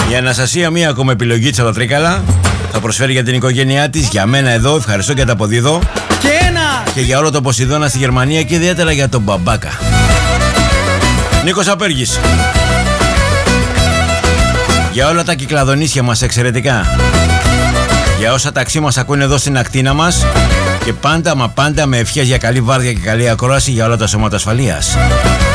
Η Αναστασία, μία ακόμα επιλογή της Τρίκαλα. Θα προσφέρει για την οικογένειά της, για μένα εδώ, ευχαριστώ και τα αποδίδω. Και για όλο το Ποσειδώνα στη Γερμανία και ιδιαίτερα για τον Μπαμπάκα. Νίκος Απέργης. Για όλα τα κυκλαδονίσια μας εξαιρετικά. Για όσα ταξί μας ακούνε εδώ στην ακτίνα μας. Και πάντα μα πάντα με ευχές για καλή βάρδια και καλή ακρόαση για όλα τα σώματα ασφαλείας.